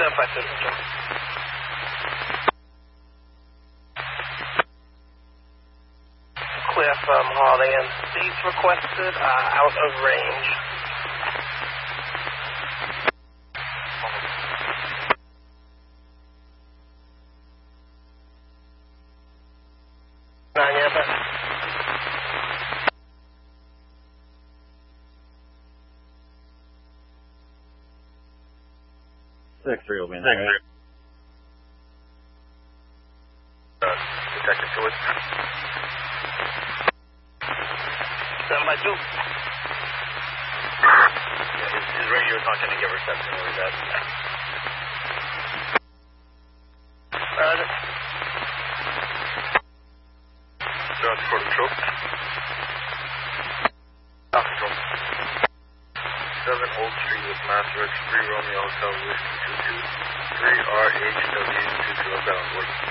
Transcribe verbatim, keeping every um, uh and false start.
seven five six. Clear from Holiday and seats requested, uh, out of range. Nine, yeah, but... Six three will be in Six there. three. Uh, Detective Stewart. Seven by two. Yeah, his, his radio is not going to get reception over that. Roger. Jones for control. Stop control. seven Old Street with Master X three Romeo Hotel Whiskey two two. three R H W two two bound.